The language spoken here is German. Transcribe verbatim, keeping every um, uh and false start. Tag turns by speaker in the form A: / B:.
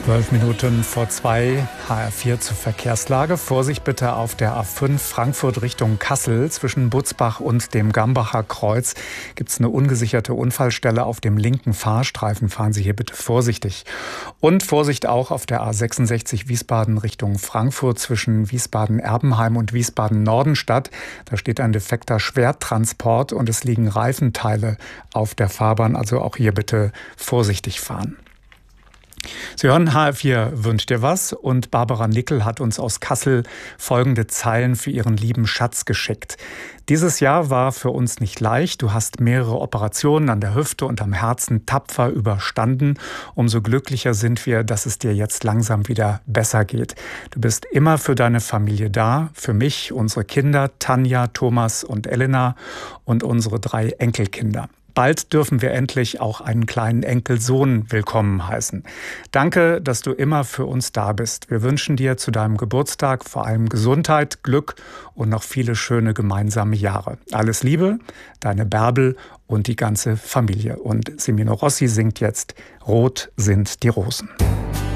A: Zwölf Minuten vor zwei, H R vier zur Verkehrslage. Vorsicht bitte auf der A fünf Frankfurt Richtung Kassel. Zwischen Butzbach und dem Gambacher Kreuz gibt es eine ungesicherte Unfallstelle auf dem linken Fahrstreifen. Fahren Sie hier bitte vorsichtig. Und Vorsicht auch auf der A sechsundsechzig Wiesbaden Richtung Frankfurt zwischen Wiesbaden-Erbenheim und Wiesbaden-Nordenstadt. Da steht ein defekter Schwertransport und es liegen Reifenteile auf der Fahrbahn. Also auch hier bitte vorsichtig fahren. Sie hören H R vier wünscht dir was und Barbara Nickel hat uns aus Kassel folgende Zeilen für ihren lieben Schatz geschickt. Dieses Jahr war für uns nicht leicht. Du hast mehrere Operationen an der Hüfte und am Herzen tapfer überstanden. Umso glücklicher sind wir, dass es dir jetzt langsam wieder besser geht. Du bist immer für deine Familie da, für mich, unsere Kinder, Tanja, Thomas und Elena und unsere drei Enkelkinder. Bald dürfen wir endlich auch einen kleinen Enkelsohn willkommen heißen. Danke, dass du immer für uns da bist. Wir wünschen dir zu deinem Geburtstag vor allem Gesundheit, Glück und noch viele schöne gemeinsame Jahre. Alles Liebe, deine Bärbel und die ganze Familie. Und Semino Rossi singt jetzt "Rot sind die Rosen".